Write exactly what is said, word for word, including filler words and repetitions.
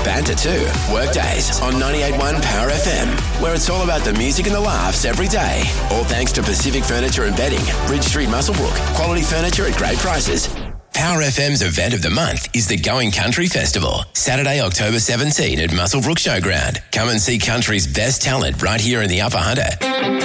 banter too. Workdays on ninety-eight point one Power F M, where it's all about the music and the laughs every day. All thanks to Pacific Furniture and Bedding, Bridge Street, Muswellbrook. Quality furniture at great prices. Power F M's event of the month is the Going Country Festival, Saturday, October seventeenth at Muswellbrook Showground. Come and see country's best talent right here in the Upper Hunter.